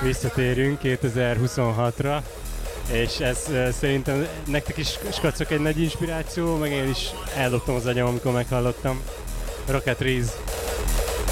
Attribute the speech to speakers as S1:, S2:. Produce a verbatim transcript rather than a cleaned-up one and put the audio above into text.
S1: visszatérünk kétezer-huszonhatra, és ez uh, szerintem nektek is, skacok, egy nagy inspiráció, meg én is eldobtam az agyam, amikor meghallottam. Rocket Rees.